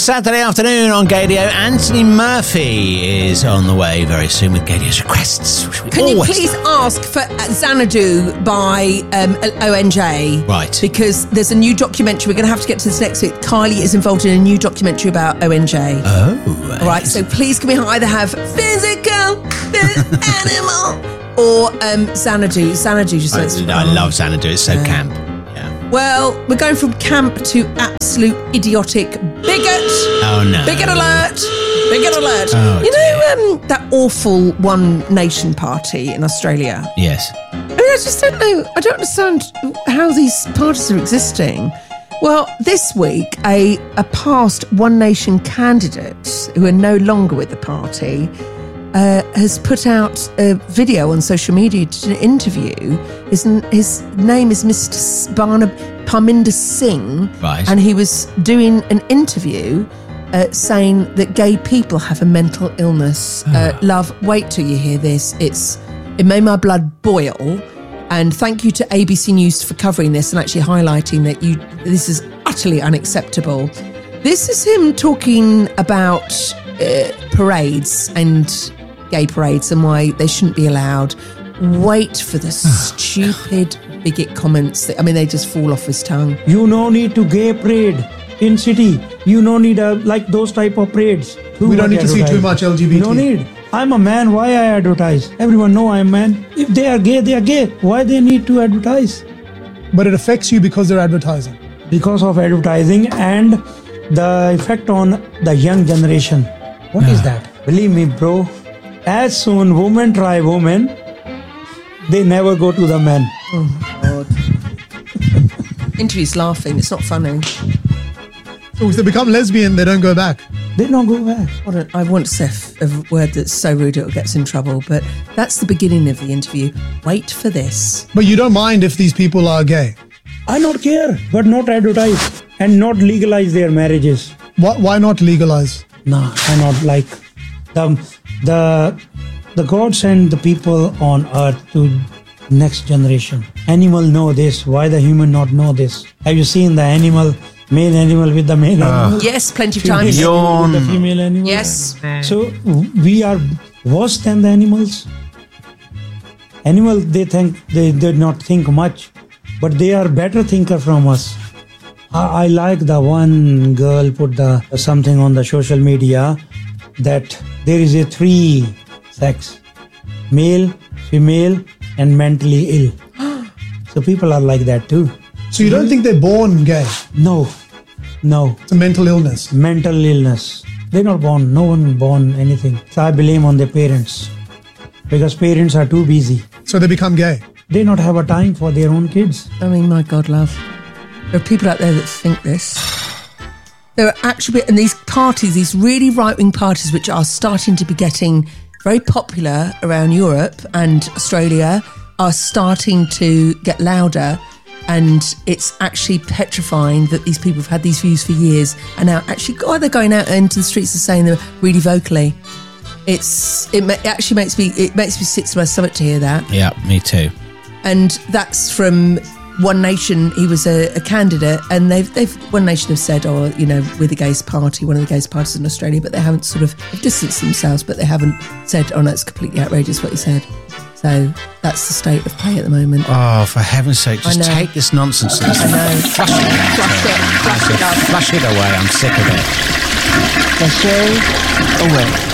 Saturday afternoon on Gadio. Anthony Murphy is on the way very soon with Gadio's requests. Can you please ask for Xanadu by ONJ? Right. Because there's a new documentary. We're going to have to get to this next week. Kylie is involved in a new documentary about ONJ. Oh. All right, so please can we either have physical, animal, or Xanadu. Xanadu just says... I love Xanadu. It's so camp. Well, we're going from camp to absolute idiotic bigot. Oh, no. Bigot alert. Bigot alert. Oh, you know that awful One Nation party in Australia? Yes. I mean, I just don't know. I don't understand how these parties are existing. Well, this week, a past One Nation candidate who are no longer with the party has put out a video on social media to interview. His name is Mr. Parminder Singh, right. And he was doing an interview saying that gay people have a mental illness. Love, wait till you hear this. It made my blood boil. And thank you to ABC News for covering this and actually highlighting that this is utterly unacceptable. This is him talking about parades and gay parades and why they shouldn't be allowed. Wait for the stupid bigot comments. They just fall off his tongue. You no need to gay parade in city. You no need like those type of parades. We don't need to see too much LGBT. No need. I'm a man. Why I advertise? Everyone know I'm a man. If they are gay, they are gay. Why they need to advertise? But it affects you because they're advertising. Because of advertising and the effect on the young generation. What is that? Believe me, bro. As soon women try women, they never go to the men. Oh, God. Interview's laughing. It's not funny. So if they become lesbian, they don't go back. They don't go back. I want to say a word that's so rude it gets in trouble, but that's the beginning of the interview. Wait for this. But you don't mind if these people are gay? I don't care, but not advertise and not legalize their marriages. Why not legalize? No, I not like the God sent the people on earth to next generation. Animal know this. Why the human not know this? Have you seen the animal, male animal with the male animal? Yes, plenty of times. With the female animal? Yes. So we are worse than the animals. Animal, they think they did not think much, but they are better thinker from us. I like the one girl put something on the social media that there is a 3 sex, male, female, and mentally ill. So people are like that too. So you don't think they're born gay? No. It's a mental illness. Mental illness. They're not born. No one born anything. So I blame on their parents. Because parents are too busy. So they become gay? They not have a time for their own kids. My God, love. There are people out there that think this. There are actually, and these parties, these really right-wing parties, which are starting to be getting very popular around Europe and Australia, are starting to get louder. And it's actually petrifying that these people have had these views for years and now actually, they're going out into the streets and saying them really vocally. It actually makes me sick to my stomach to hear that. Yeah, me too. And that's from One Nation. He was a candidate, and they've One Nation have said, we're the gayest party, one of the gayest parties in Australia, but they haven't sort of distanced themselves, but they haven't said, it's completely outrageous what he said. So that's the state of play at the moment. Oh, for heaven's sake, just take this nonsense and flush it away. I'm sick of it. Flush it away.